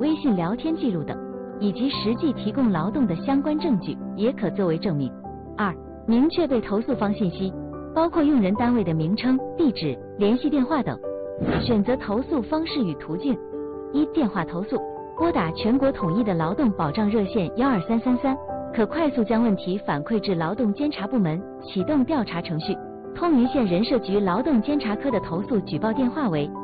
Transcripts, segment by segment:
微信聊天记录等，以及实际提供劳动的相关证据，也可作为证明。2、明确被投诉方信息，包括用人单位的名称、地址、联系电话等。选择投诉方式与途径。1、电话投诉，拨打全国统一的劳动保障热线12333，可快速将问题反馈至劳动监察部门，启动调查程序。通云县人社局劳动监察科的投诉举报电话为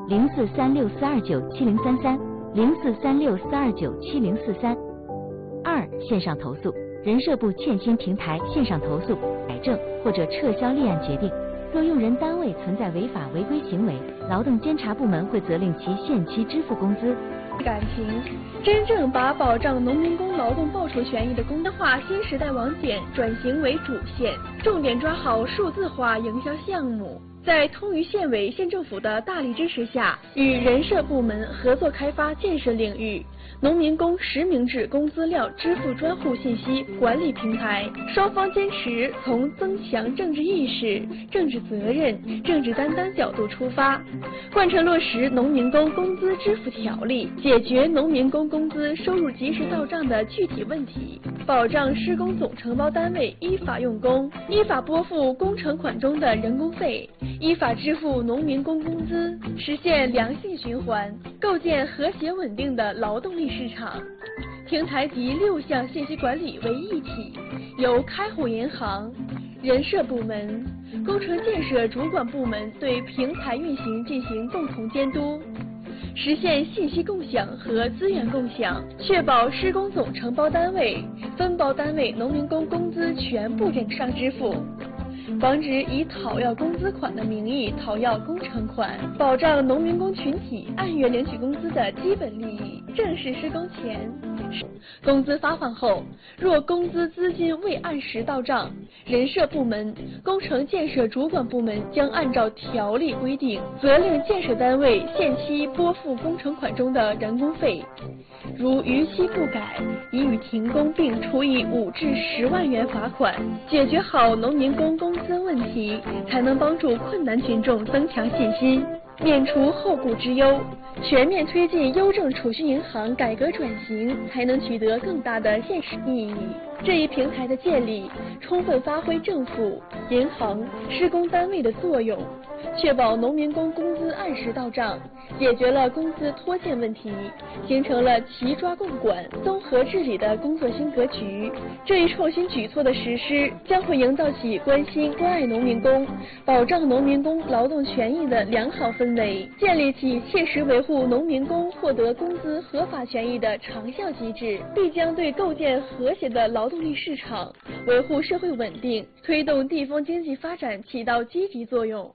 0436429703304364297043。2、线上投诉，人社部欠薪平台线上投诉，改正或者撤销立案决定。若用人单位存在违法违规行为，劳动监察部门会责令其限期支付工资。 感情，真正把保障农民工劳动报酬权益的工资化新时代网点转型为主线，重点抓好数字化营销项目。在通榆县委县政府的大力支持下，与人社部门合作开发建设领域农民工实名制工资料支付专户信息管理平台，双方坚持从增强政治意识、政治责任、政治担当角度出发，贯彻落实农民工工资支付条例，解决农民工工资收入及时到账的具体问题，保障施工总承包单位依法用工，依法拨付工程款中的人工费，依法支付农民工工资，实现良性循环，构建和谐稳定的劳动力市场。平台集6项信息管理为一体，由开户银行、人社部门、工程建设主管部门对平台运行进行共同监督，实现信息共享和资源共享，确保施工总承包单位、分包单位农民工工资全部正常支付，防止以讨要工资款的名义讨要工程款，保障农民工群体按月领取工资的基本利益。正式施工前，工资发放后，若工资资金未按时到账，人社部门、工程建设主管部门将按照条例规定，责令建设单位限期拨付工程款中的人工费。如逾期不改，已予停工并处以5至10万元罚款。解决好农民工工资问题，才能帮助困难群众增强信心，免除后顾之忧。全面推进邮政储蓄银行改革转型，才能取得更大的现实意义。这一平台的建立，充分发挥政府、银行、施工单位的作用，确保农民工工资按时到账，解决了工资拖欠问题，形成了齐抓共管、综合治理的工作新格局。这一创新举措的实施，将会营造起关心关爱农民工、保障农民工劳动权益的良好氛围，建立起切实维护农民工获得工资合法权益的长效机制，必将对构建和谐的劳动力市场、维护社会稳定、推动地方经济发展起到积极作用。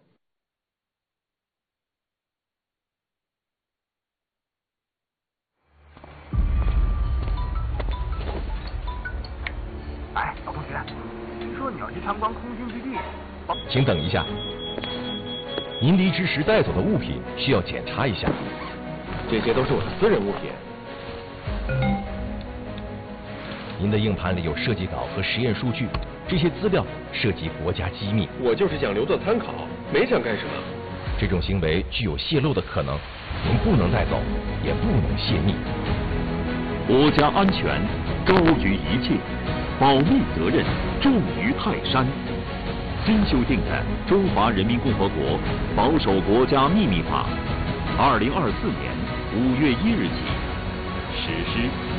哎，老同学，听说你要去参观空军基地？ 请等一下，您离职时带走的物品需要检查一下。 这些都是我的私人物品。 您的硬盘里有设计稿和实验数据，这些资料涉及国家机密。 我就是想留作参考，没想干什么。 这种行为具有泄露的可能，您不能带走，也不能泄密。 国家安全高于一切，保密责任重于泰山。新修订的《中华人民共和国保守国家秘密法》，2024年5月1日起实施。